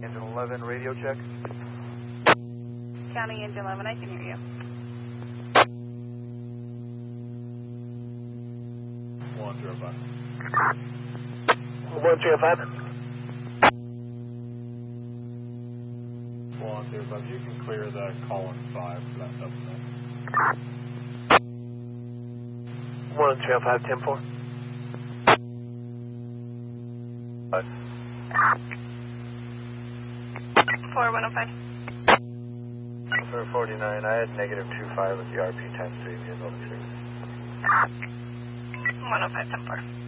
Engine 11, radio check. County Engine 11, I can hear you. 105. 105. 105. You can clear the Collin 5 for that double net. 105, 10-4. 4105. For 49, I had negative 25 with the RP times 3 vehicle 2. 105, 10-4.